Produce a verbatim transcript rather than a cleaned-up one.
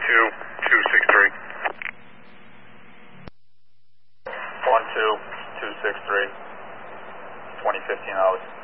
two two six three. one two two six three, twenty fifteen hours.